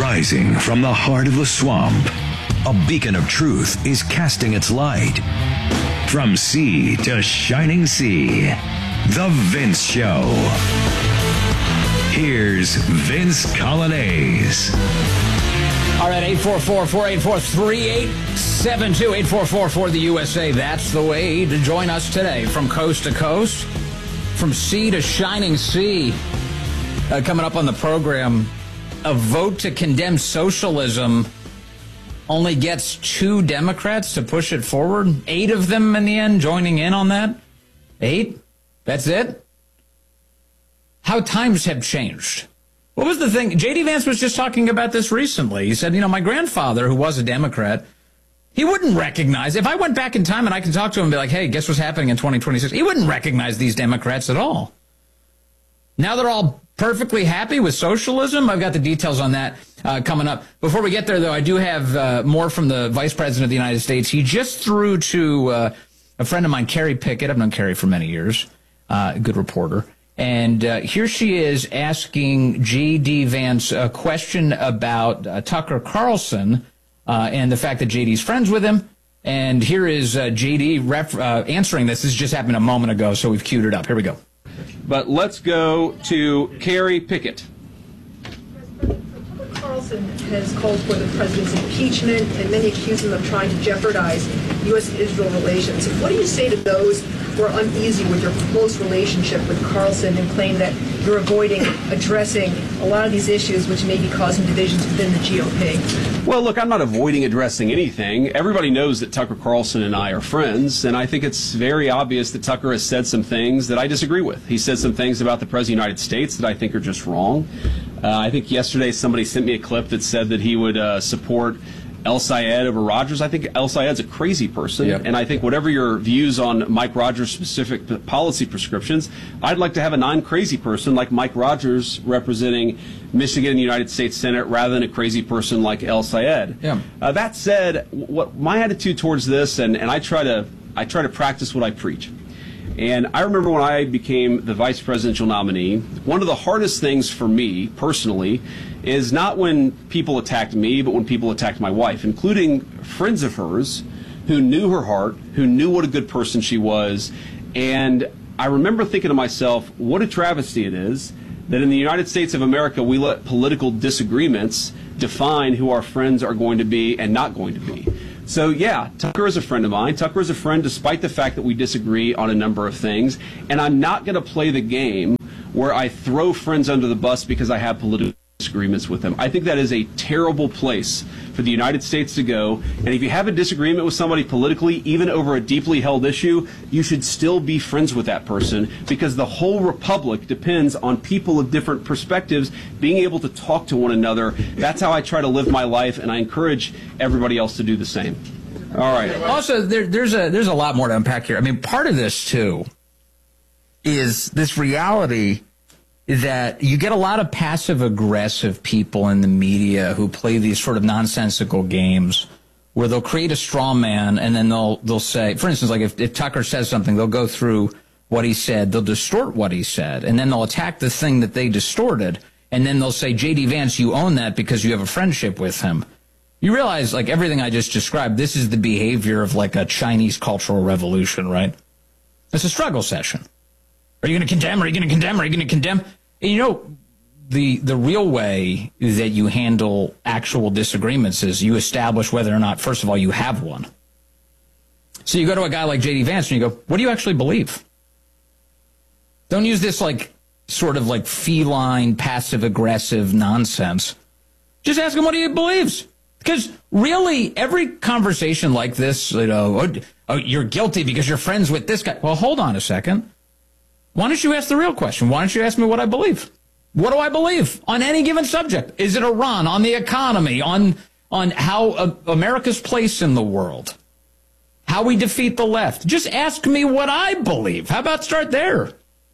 Rising from the heart of the swamp, a beacon of truth is casting its light. From sea to shining sea, The Vince Show. Here's Vince Coglianese. All right, 844-484-3872, 844 the USA. That's the way to join us today. From coast to coast, from sea to shining sea. Coming up on the program, a vote to condemn socialism only gets 2 Democrats to push it forward. 8 of them in the end joining in on that. 8? That's it? How times have changed. What was the thing? J.D. Vance was just talking about this recently. He said, my grandfather, who was a Democrat, he wouldn't recognize, if I went back in time and I could talk to him and be like, hey, guess what's happening in 2026? He wouldn't recognize these Democrats at all. Now they're all perfectly happy with socialism. I've got the details on that coming up. Before we get there, though, I do have more from the Vice President of the United States. He just threw to a friend of mine, Kerry Pickett. I've known Kerry for many years, a good reporter. And here she is asking J.D. Vance a question about Tucker Carlson and the fact that J.D.'s friends with him. And here is J.D. answering this. This just happened a moment ago, so we've queued it up. Here we go. But let's go to Kerry Pickett. Tucker Carlson has called for the president's impeachment, and many accuse him of trying to jeopardize U.S.-Israel relations. What do you say to those who are uneasy with your close relationship with Carlson and claim that you're avoiding addressing a lot of these issues which may be causing divisions within the GOP? Well, look, I'm not avoiding addressing anything. Everybody knows that Tucker Carlson and I are friends, and I think it's very obvious that Tucker has said some things that I disagree with. He said some things about the President of the United States that I think are just wrong. I think yesterday somebody sent me a clip that said that he would support El Sayed over Rogers. I think El Sayed's a crazy person, yep. And I think whatever your views on Mike Rogers' specific policy prescriptions, I'd like to have a non-crazy person like Mike Rogers representing Michigan in the United States Senate rather than a crazy person like El Sayed. Yeah. That said, what my attitude towards this, and I try to practice what I preach. And I remember when I became the vice presidential nominee, one of the hardest things for me personally is not when people attacked me, but when people attacked my wife, including friends of hers who knew her heart, who knew what a good person she was. And I remember thinking to myself, what a travesty it is that in the United States of America we let political disagreements define who our friends are going to be and not going to be. So, yeah, Tucker is a friend of mine. Tucker is a friend despite the fact that we disagree on a number of things. And I'm not going to play the game where I throw friends under the bus because I have political disagreements with them. I think that is a terrible place for the United States to go. And if you have a disagreement with somebody politically, even over a deeply held issue, you should still be friends with that person because the whole republic depends on people of different perspectives being able to talk to one another. That's how I try to live my life, and I encourage everybody else to do the same. All right. Also, there's a lot more to unpack here. I mean, part of this, too, is this reality that you get a lot of passive-aggressive people in the media who play these sort of nonsensical games where they'll create a straw man and then they'll say, for instance, like if Tucker says something, they'll go through what he said, they'll distort what he said, and then they'll attack the thing that they distorted, and then they'll say, J.D. Vance, you own that because you have a friendship with him. You realize, like, everything I just described, this is the behavior of, like, a Chinese cultural revolution, right? It's a struggle session. Are you going to condemn? Are you going to condemn? Are you going to condemn? And you know, the real way that you handle actual disagreements is you establish whether or not, first of all, you have one. So you go to a guy like J.D. Vance and you go, what do you actually believe? Don't use this, like, sort of like feline, passive-aggressive nonsense. Just ask him what he believes. Because really, every conversation like this, oh, you're guilty because you're friends with this guy. Well, hold on a second. Why don't you ask the real question? Why don't you ask me what I believe? What do I believe on any given subject? Is it Iran, on the economy, on how America's place in the world, how we defeat the left? Just ask me what I believe. How about start there?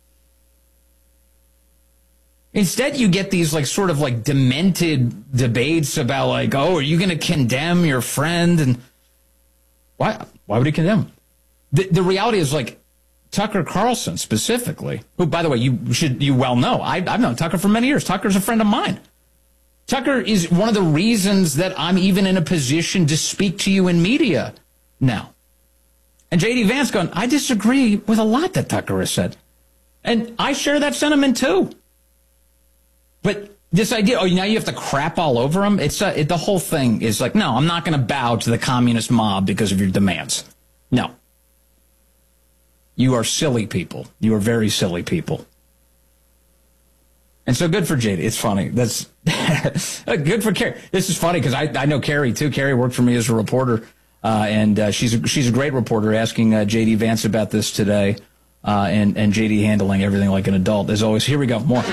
Instead, you get these like sort of like demented debates about like, oh, are you going to condemn your friend? And why would he condemn? The reality is like, Tucker Carlson specifically, who, by the way, you well know. I've known Tucker for many years. Tucker's a friend of mine. Tucker is one of the reasons that I'm even in a position to speak to you in media now. And J.D. Vance going, I disagree with a lot that Tucker has said. And I share that sentiment too. But this idea, now you have to crap all over him. The whole thing is like, no, I'm not going to bow to the communist mob because of your demands. No. You are silly people. You are very silly people. And so good for JD. It's funny. That's good for Carrie. This is funny because I know Carrie too. Carrie worked for me as a reporter, and she's a great reporter. Asking JD Vance about this today, and JD handling everything like an adult. As always, here we go. More.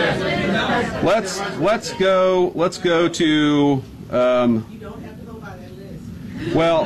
Let's go to. Well,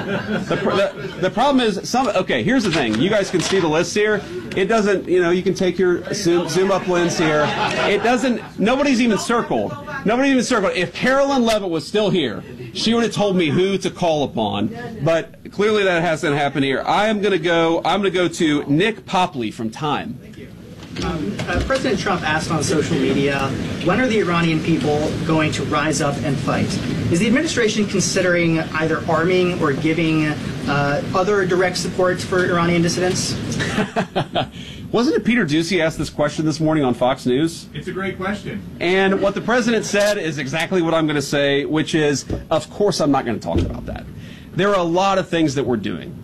the problem is okay, here's the thing. You guys can see the list here. It doesn't, you can take your zoom up lens here. It doesn't, nobody's even circled. If Carolyn Levitt was still here, she would have told me who to call upon. But clearly that hasn't happened here. I'm going to go to Nick Popley from Time. President Trump asked on social media, when are the Iranian people going to rise up and fight? Is the administration considering either arming or giving other direct support for Iranian dissidents? Wasn't it Peter Doocy asked this question this morning on Fox News? It's a great question. And what the president said is exactly what I'm going to say, which is, of course, I'm not going to talk about that. There are a lot of things that we're doing.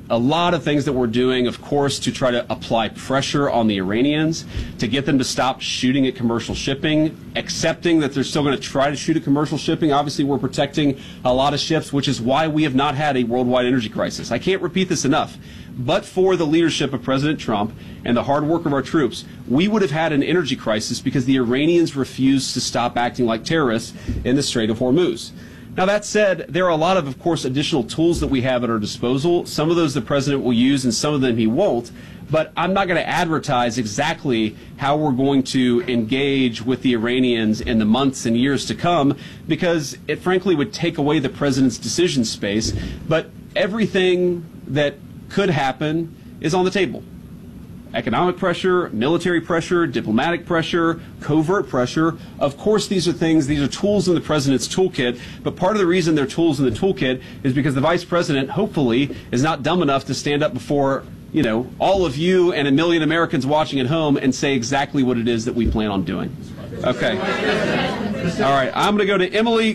Of course, to try to apply pressure on the Iranians, to get them to stop shooting at commercial shipping, accepting that they're still going to try to shoot at commercial shipping. Obviously, we're protecting a lot of ships, which is why we have not had a worldwide energy crisis. I can't repeat this enough. But for the leadership of President Trump and the hard work of our troops, we would have had an energy crisis because the Iranians refused to stop acting like terrorists in the Strait of Hormuz. Now, that said, there are a lot of course, additional tools that we have at our disposal. Some of those the president will use and some of them he won't. But I'm not going to advertise exactly how we're going to engage with the Iranians in the months and years to come because it frankly would take away the president's decision space. But everything that could happen is on the table. Economic pressure, military pressure, diplomatic pressure, covert pressure. Of course, these are tools in the president's toolkit, but part of the reason they're tools in the toolkit is because the vice president, hopefully, is not dumb enough to stand up before, all of you and a million Americans watching at home and say exactly what it is that we plan on doing. Okay. All right, I'm going to go to Emily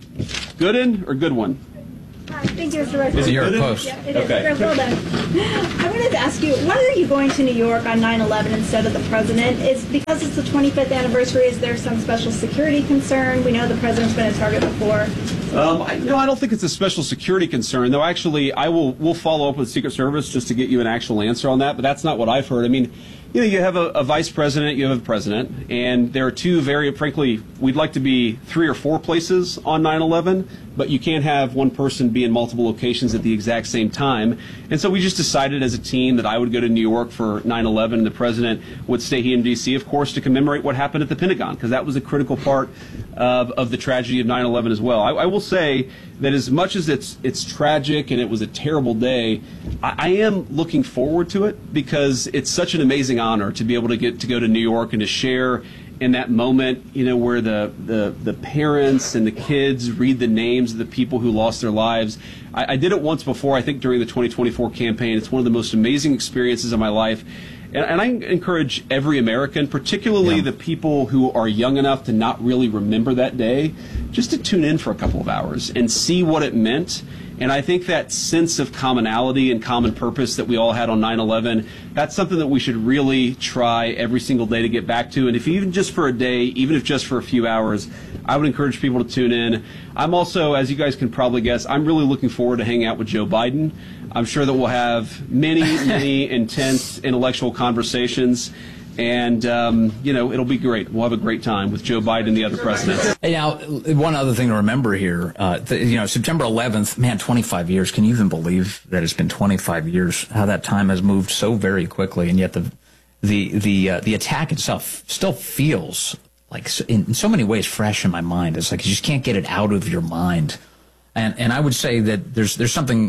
Gooden or Goodwin. Thank you, Mr. President. Is it your post? Yeah, it is. Okay. Well done. I wanted to ask you, why are you going to New York on 9/11 instead of the president? Is because it's the 25th anniversary, is there some special security concern? We know the president's been a target before. I don't think it's a special security concern, though. Actually, we'll follow up with Secret Service just to get you an actual answer on that, but that's not what I've heard. I mean, you have a vice president, you have a president, and there are two frankly, we'd like to be 3 or 4 places on 9/11, but you can't have one person be in multiple locations at the exact same time. And so we just decided as a team that I would go to New York for 9/11 and the president would stay here in D.C., of course, to commemorate what happened at the Pentagon, because that was a critical part of the tragedy of 9/11 as well. I will say that as much as it's tragic and it was a terrible day, I am looking forward to it because it's such an amazing honor to be able to get to go to New York and to share in that moment, where the parents and the kids read the names of the people who lost their lives. I did it once before, I think during the 2024 campaign. It's one of the most amazing experiences of my life. And I encourage every American, particularly the people who are young enough to not really remember that day, just to tune in for a couple of hours and see what it meant. And I think that sense of commonality and common purpose that we all had on 9/11, that's something that we should really try every single day to get back to. And if even just for a day, even if just for a few hours, I would encourage people to tune in. I'm also, as you guys can probably guess, I'm really looking forward to hanging out with Joe Biden. I'm sure that we'll have many intense intellectual conversations. And, it'll be great. We'll have a great time with Joe Biden and the other presidents. Hey, now, one other thing to remember here, September 11th, man, 25 years. Can you even believe that it's been 25 years, how that time has moved so very quickly, and yet the attack itself still feels like in so many ways fresh in my mind. It's like you just can't get it out of your mind. And I would say that there's something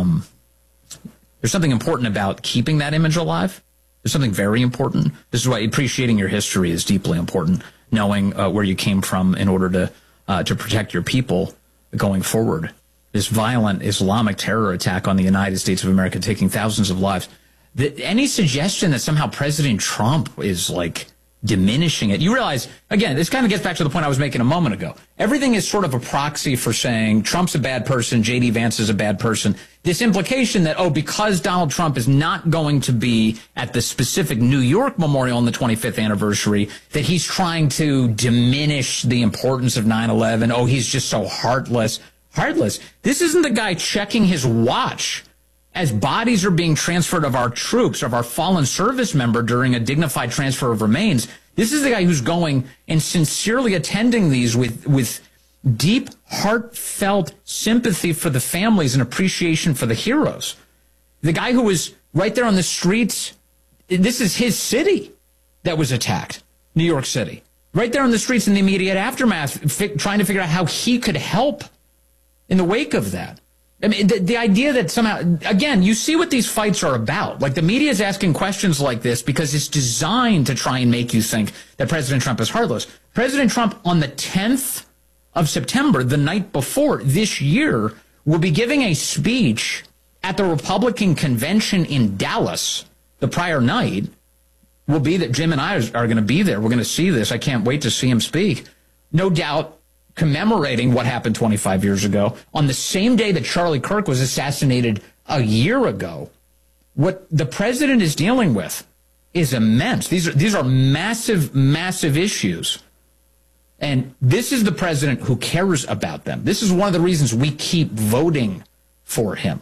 important about keeping that image alive. There's something very important. This is why appreciating your history is deeply important, knowing where you came from in order to protect your people going forward. This violent Islamic terror attack on the United States of America, taking thousands of lives. Any suggestion that somehow President Trump is like diminishing it, you realize, again, this kind of gets back to the point I was making a moment ago. Everything is sort of a proxy for saying Trump's a bad person, J.D. Vance is a bad person. This implication that, because Donald Trump is not going to be at the specific New York memorial on the 25th anniversary, that he's trying to diminish the importance of 9/11. Oh, he's just so heartless. Heartless. This isn't the guy checking his watch as bodies are being transferred of our troops, of our fallen service member during a dignified transfer of remains. This is the guy who's going and sincerely attending these with deep, heartfelt sympathy for the families and appreciation for the heroes. The guy who was right there on the streets, this is his city that was attacked, New York City. Right there on the streets in the immediate aftermath, trying to figure out how he could help in the wake of that. I mean, the idea that somehow, again, you see what these fights are about. Like, the media is asking questions like this because it's designed to try and make you think that President Trump is heartless. President Trump, on the 10th of September, the night before this year, will be giving a speech at the Republican convention in Dallas the prior night. Will be that Jim and I are going to be there. We're going to see this. I can't wait to see him speak. No doubt commemorating what happened 25 years ago on the same day that Charlie Kirk was assassinated a year ago. What the president is dealing with is immense. These are massive, massive issues. And this is the president who cares about them. This is one of the reasons we keep voting for him.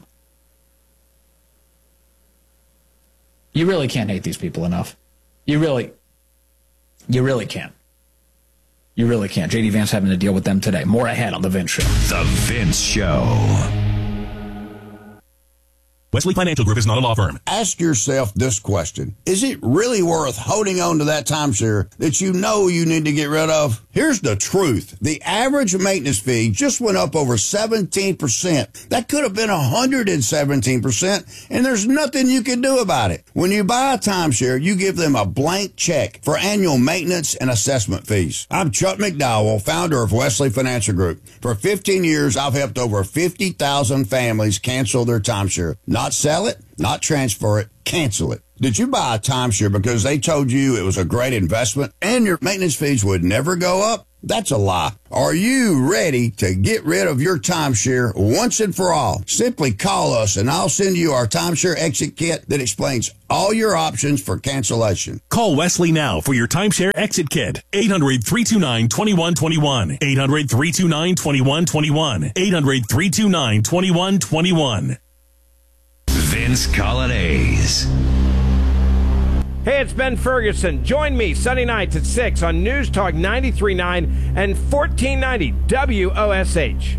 You really can't hate these people enough. You really can't. You really can't. J.D. Vance having to deal with them today. More ahead on The Vince Show. The Vince Show. Wesley Financial Group is not a law firm. Ask yourself this question. Is it really worth holding on to that timeshare that you know you need to get rid of? Here's the truth. The average maintenance fee just went up over 17%. That could have been 117%, and there's nothing you can do about it. When you buy a timeshare, you give them a blank check for annual maintenance and assessment fees. I'm Chuck McDowell, founder of Wesley Financial Group. For 15 years, I've helped over 50,000 families cancel their timeshare. Not sell it, not transfer it, cancel it. Did you buy a timeshare because they told you it was a great investment and your maintenance fees would never go up? That's a lie. Are you ready to get rid of your timeshare once and for all? Simply call us and I'll send you our timeshare exit kit that explains all your options for cancellation. Call Wesley now for your timeshare exit kit. 800-329-2121. 800-329-2121. 800-329-2121. Vince Colonnese. Hey, it's Ben Ferguson. Join me Sunday nights at 6 on News Talk 93.9 and 1490 WOSH.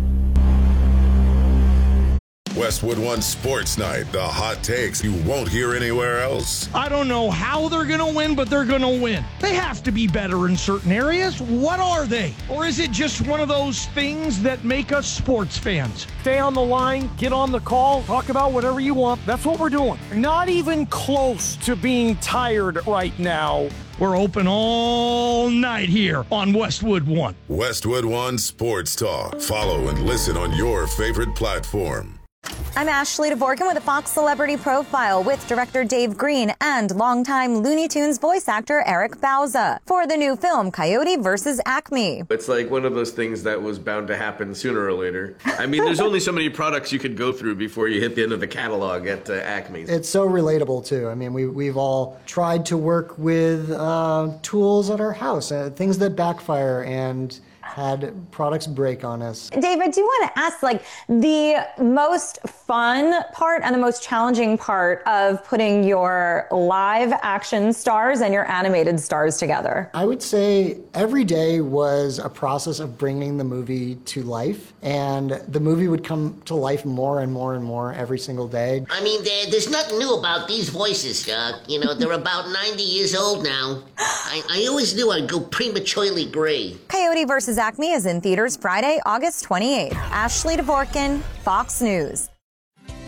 Westwood One Sports Night, the hot takes you won't hear anywhere else. I don't know how they're going to win, but they're going to win. They have to be better in certain areas. What are they? Or is it just one of those things that make us sports fans? Stay on the line, get on the call, talk about whatever you want. That's what we're doing. Not even close to being tired right now. We're open all night here on Westwood One. Westwood One Sports Talk. Follow and listen on your favorite platform. I'm Ashley Dvorkin with a Fox Celebrity Profile with director Dave Green and longtime Looney Tunes voice actor Eric Bauza for the new film Coyote vs. Acme. It's like one of those things that was bound to happen sooner or later. I mean, there's only so many products you could go through before you hit the end of the catalog at Acme. It's so relatable, too. I mean, we've all tried to work with tools at our house, things that backfire and had products break on us. Dave, I do want to ask, like, the most fun part and the most challenging part of putting your live action stars and your animated stars together? I would say every day was a process of bringing the movie to life, and the movie would come to life more and more and more every single day. I mean, there's nothing new about these voices, Doc. You know, they're about 90 years old now. I always knew I'd go prematurely gray. Coyote vs. Acme is in theaters Friday, August 28th. Ashley Dvorkin, Fox News.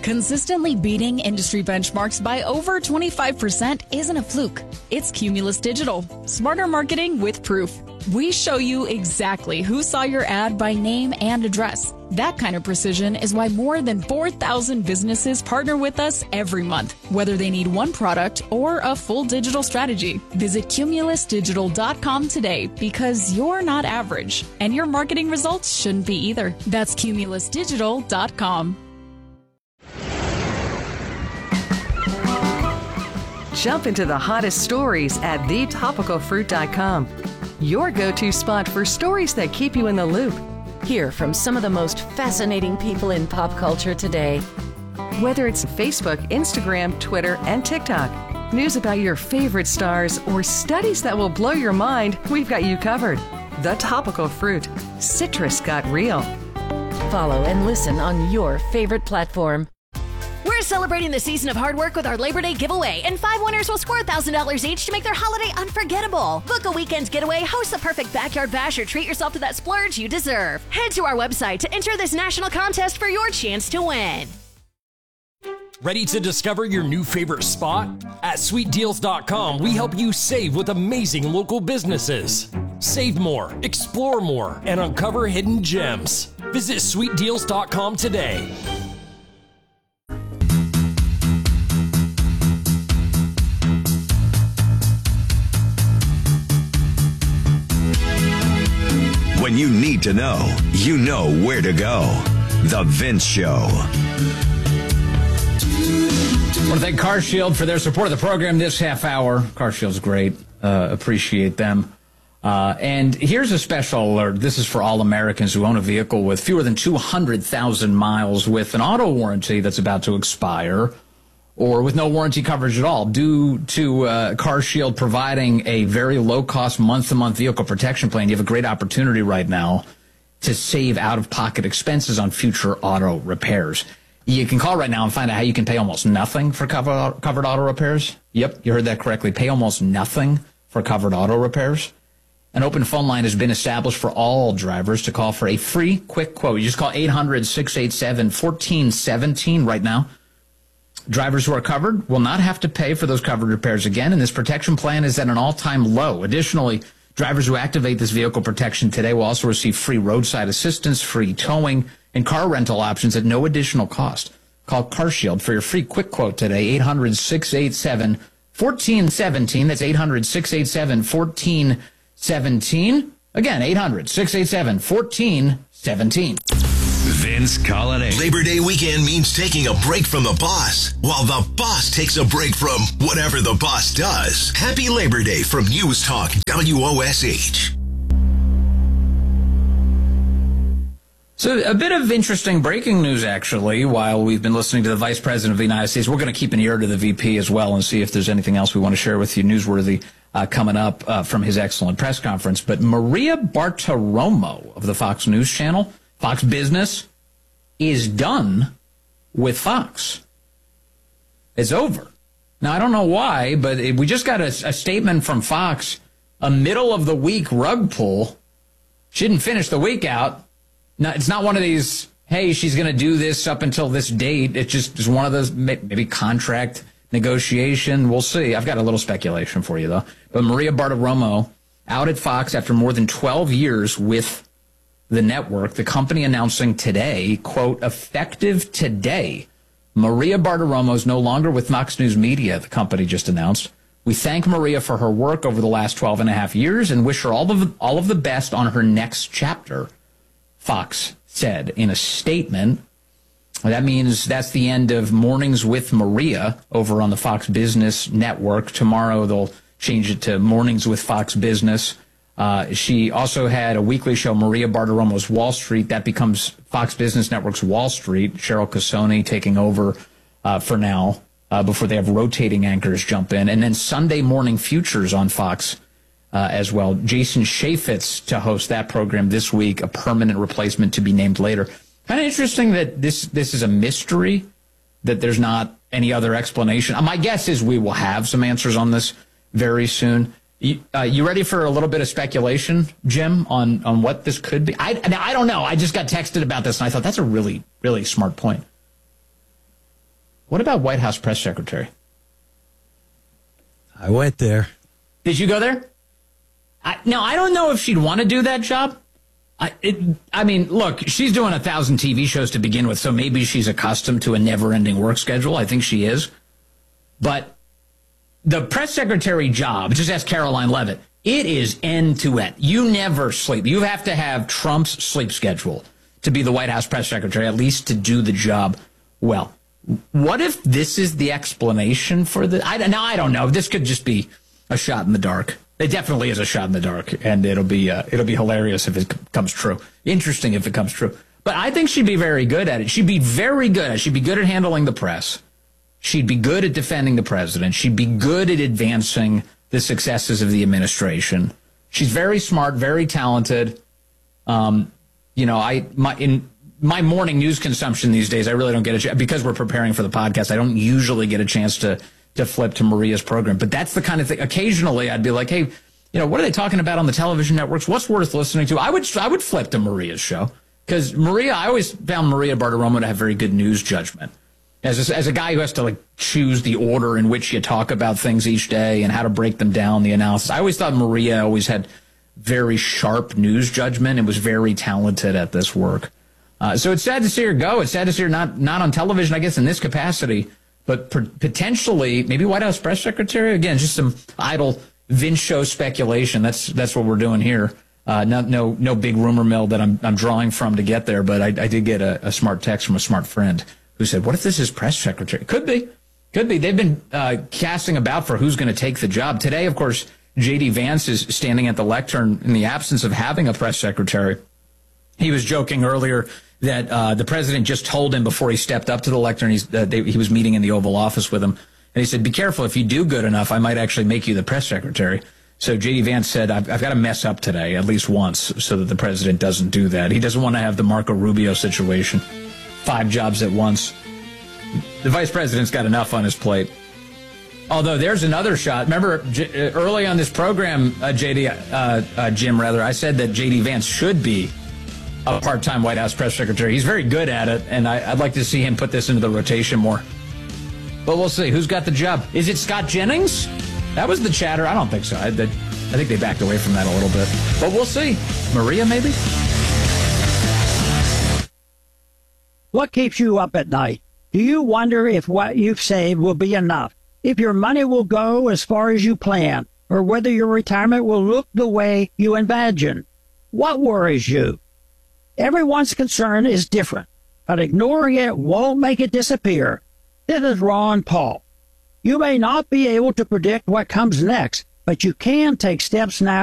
Consistently beating industry benchmarks by over 25% isn't a fluke. It's Cumulus Digital. Smarter marketing with proof. We show you exactly who saw your ad by name and address. That kind of precision is why more than 4,000 businesses partner with us every month, whether they need one product or a full digital strategy. Visit cumulusdigital.com today because you're not average, and your marketing results shouldn't be either. That's cumulusdigital.com. Jump into the hottest stories at thetopicalfruit.com. Your go-to spot for stories that keep you in the loop. Hear from some of the most fascinating people in pop culture today. Whether it's Facebook, Instagram, Twitter, and TikTok, news about your favorite stars, or studies that will blow your mind, we've got you covered. The Topical Fruit. Citrus got real. Follow and listen on your favorite platform. We're celebrating the season of hard work with our Labor Day giveaway, and 5 winners will score $1,000 each to make their holiday unforgettable. Book a weekend getaway, host the perfect backyard bash, or treat yourself to that splurge you deserve. Head to our website to enter this national contest for your chance to win. Ready to discover your new favorite spot? At sweetdeals.com, we help you save with amazing local businesses. Save more, explore more, and uncover hidden gems. Visit sweetdeals.com today. When you need to know, you know where to go. The Vince Show. I want to thank CarShield for their support of the program this half hour. CarShield's great. Appreciate them. And here's a special alert. This is for all Americans who own a vehicle with fewer than 200,000 miles with an auto warranty that's about to expire, or with no warranty coverage at all, due to CarShield providing a very low-cost month-to-month vehicle protection plan. You have a great opportunity right now to save out-of-pocket expenses on future auto repairs. You can call right now and find out how you can pay almost nothing for covered auto repairs. Yep, you heard that correctly. Pay almost nothing for covered auto repairs. An open phone line has been established for all drivers to call for a free, quick quote. You just call 800-687-1417 right now. Drivers who are covered will not have to pay for those covered repairs again, and this protection plan is at an all-time low. Additionally, drivers who activate this vehicle protection today will also receive free roadside assistance, free towing, and car rental options at no additional cost. Call CarShield for your free quick quote today, 800-687-1417. That's 800-687-1417. Again, 800-687-1417. Vince Colonnade. Labor Day weekend means taking a break from the boss, while the boss takes a break from whatever the boss does. Happy Labor Day from News Talk WOSH. So a bit of interesting breaking news, actually, while we've been listening to the Vice President of the United States. We're going to keep an ear to the VP as well and see if there's anything else we want to share with you newsworthy coming up from his excellent press conference. But Maria Bartiromo of the Fox News Channel, Fox Business, is done with Fox. It's over. Now, I don't know why, but we just got a statement from Fox, a middle-of-the-week rug pull. She didn't finish the week out. No, it's not one of these, hey, she's going to do this up until this date. It's just one of those maybe contract negotiation. We'll see. I've got a little speculation for you, though. But Maria Bartiromo out at Fox after more than 12 years with the network. The company announcing today, quote, effective today, Maria Bartiromo is no longer with Fox News Media, the company just announced. We thank Maria for her work over the last 12 and a half years and wish her all of the best on her next chapter, Fox said in a statement. That means that's the end of Mornings with Maria over on the Fox Business Network. Tomorrow they'll change it to Mornings with Fox Business. She also had a weekly show, Maria Bartiromo's Wall Street. That becomes Fox Business Network's Wall Street. Cheryl Casoni taking over for now before they have rotating anchors jump in. And then Sunday Morning Futures on Fox as well. Jason Chaffetz to host that program this week, a permanent replacement to be named later. Kind of interesting that this is a mystery, that there's not any other explanation. My guess is we will have some answers on this very soon. You ready for a little bit of speculation, Jim, on what this could be? I don't know. I just got texted about this, and I thought that's a really, really smart point. What about White House press secretary? I went there. Did you go there? Now, I don't know if she'd want to do that job. I mean, look, she's doing 1,000 TV shows to begin with, so maybe she's accustomed to a never-ending work schedule. I think she is. But the press secretary job, just ask Caroline Leavitt, it is end to end. You never sleep. You have to have Trump's sleep schedule to be the White House press secretary, at least to do the job well. What if this is the explanation for the... I don't know. This could just be a shot in the dark. It definitely is a shot in the dark, and it'll be hilarious if it comes true. Interesting if it comes true. But I think she'd be very good at it. She'd be very good at it. She'd be good at handling the press. She'd be good at defending the president. She'd be good at advancing the successes of the administration. She's very smart, very talented. In my morning news consumption these days, I really don't get a chance, because we're preparing for the podcast, I don't usually get a chance to flip to Maria's program. But that's the kind of thing. Occasionally, I'd be like, hey, what are they talking about on the television networks? What's worth listening to? I would flip to Maria's show, because I always found Maria Bartiromo to have very good news judgment. As a guy who has to choose the order in which you talk about things each day and how to break them down, the analysis, I always thought Maria always had very sharp news judgment and was very talented at this work. So it's sad to see her go. It's sad to see her not on television, I guess, in this capacity, but potentially maybe White House press secretary. Again, just some idle Vince show speculation. That's what we're doing here. No big rumor mill that I'm drawing from to get there, but I did get a smart text from a smart friend who said, what if this is press secretary? Could be. They've been casting about for who's going to take the job. Today, of course, J.D. Vance is standing at the lectern in the absence of having a press secretary. He was joking earlier that the president just told him before he stepped up to the lectern, he was meeting in the Oval Office with him, and he said, be careful, if you do good enough, I might actually make you the press secretary. So J.D. Vance said, I've got to mess up today at least once so that the president doesn't do that. He doesn't want to have the Marco Rubio situation, 5 jobs at once. The vice president's got enough on his plate. Although there's another shot. Remember, early on this program, Jim, I said that J.D. Vance should be a part-time White House press secretary. He's very good at it, and I'd like to see him put this into the rotation more. But we'll see. Who's got the job? Is it Scott Jennings? That was the chatter. I don't think so. I think they backed away from that a little bit. But we'll see. Maria, maybe? What keeps you up at night? Do you wonder if what you've saved will be enough? If your money will go as far as you plan? Or whether your retirement will look the way you imagine? What worries you? Everyone's concern is different, but ignoring it won't make it disappear. This is Ron Paul. You may not be able to predict what comes next, but you can take steps now